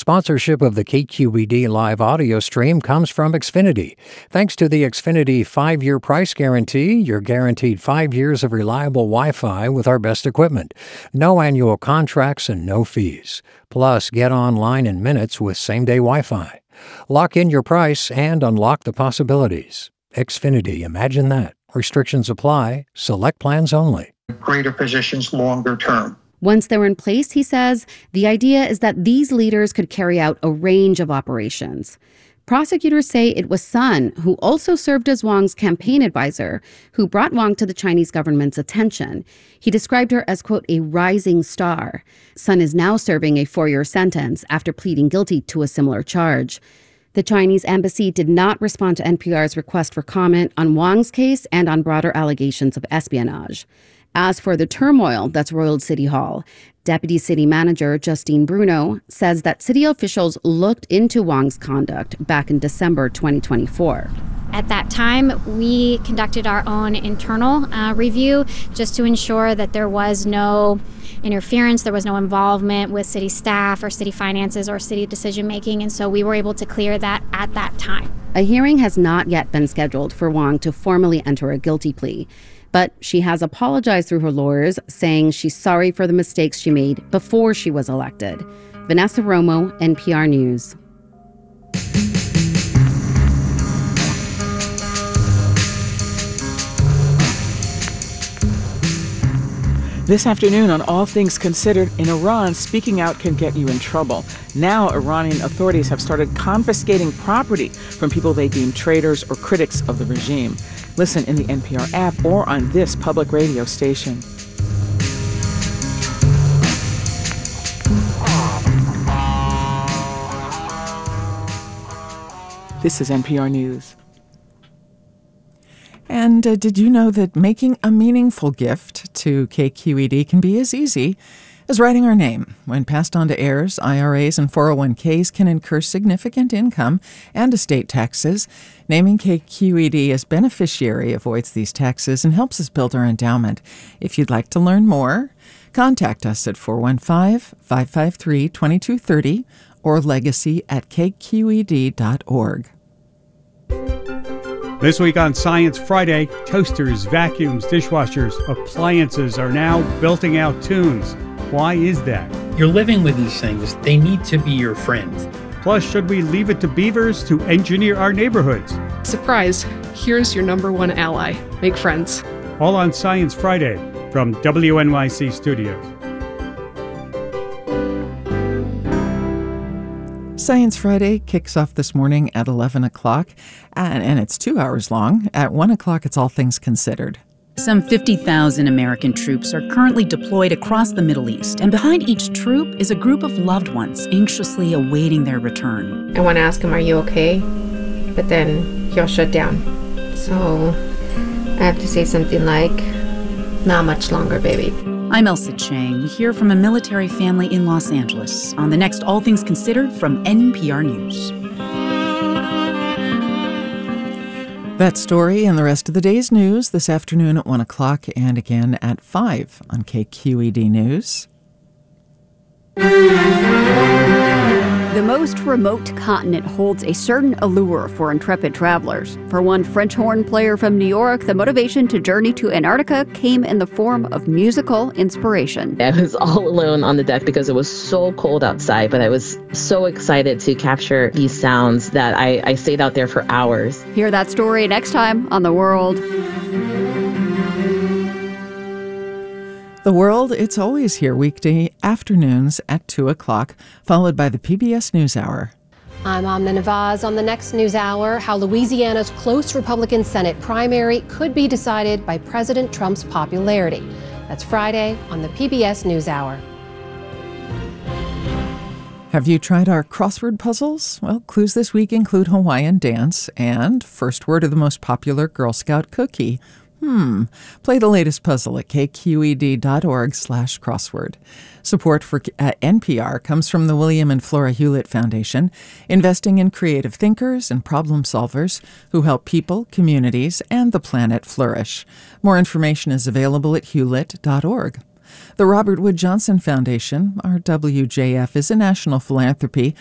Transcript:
Sponsorship of the KQED live audio stream comes from Xfinity. Thanks to the Xfinity 5-year price guarantee, you're guaranteed 5 years of reliable Wi-Fi with our best equipment. No annual contracts and no fees. Plus, get online in minutes with same-day Wi-Fi. Lock in your price and unlock the possibilities. Xfinity, imagine that. Restrictions apply. Select plans only. Greater positions longer term. Once they're in place, he says, the idea is that these leaders could carry out a range of operations. Prosecutors say it was Sun, who also served as Wang's campaign advisor, who brought Wang to the Chinese government's attention. He described her as, quote, a rising star. Sun is now serving a 4-year sentence after pleading guilty to a similar charge. The Chinese embassy did not respond to NPR's request for comment on Wang's case and on broader allegations of espionage. As for the turmoil that's roiled City Hall, Deputy City Manager Justine Bruno says that city officials looked into Wang's conduct back in December 2024. At that time, we conducted our own internal review just to ensure that there was no interference, there was no involvement with city staff or city finances or city decision-making, and so we were able to clear that at that time. A hearing has not yet been scheduled for Wang to formally enter a guilty plea. But she has apologized through her lawyers, saying she's sorry for the mistakes she made before she was elected. Vanessa Romo, NPR News. This afternoon on All Things Considered, in Iran, speaking out can get you in trouble. Now, Iranian authorities have started confiscating property from people they deem traitors or critics of the regime. Listen in the NPR app or on this public radio station. This is NPR News. And did you know that making a meaningful gift to KQED can be as easy as writing our name? When passed on to heirs, IRAs and 401ks can incur significant income and estate taxes. Naming KQED as beneficiary avoids these taxes and helps us build our endowment. If you'd like to learn more, contact us at 415-553-2230 or legacy@kqed.org. This week on Science Friday, toasters, vacuums, dishwashers, appliances are now belting out tunes. Why is that? You're living with these things. They need to be your friends. Plus, should we leave it to beavers to engineer our neighborhoods? Surprise! Here's your #1 ally. Make friends. All on Science Friday from WNYC Studios. Science Friday kicks off this morning at 11 o'clock, and it's 2 hours long. At 1 o'clock, it's All Things Considered. Some 50,000 American troops are currently deployed across the Middle East, and behind each troop is a group of loved ones anxiously awaiting their return. I want to ask him, are you okay? But then he'll shut down. So I have to say something like, not much longer, baby. I'm Elsa Chang. We hear from a military family in Los Angeles on the next All Things Considered from NPR News. That story and the rest of the day's news this afternoon at 1 o'clock and again at 5 on KQED News. The most remote continent holds a certain allure for intrepid travelers. For one French horn player from New York, the motivation to journey to Antarctica came in the form of musical inspiration. I was all alone on the deck because it was so cold outside, but I was so excited to capture these sounds that I stayed out there for hours. Hear that story next time on The World. The World, it's always here weekday afternoons at 2 o'clock, followed by the PBS NewsHour. I'm Amna Nawaz. On the next NewsHour, how Louisiana's close Republican Senate primary could be decided by President Trump's popularity. That's Friday on the PBS NewsHour. Have you tried our crossword puzzles? Well, clues this week include Hawaiian dance and first word of the most popular Girl Scout cookie. Play the latest puzzle at kqed.org/crossword. Support for NPR comes from the William and Flora Hewlett Foundation, investing in creative thinkers and problem solvers who help people, communities, and the planet flourish. More information is available at hewlett.org. The Robert Wood Johnson Foundation, RWJF, is a national philanthropy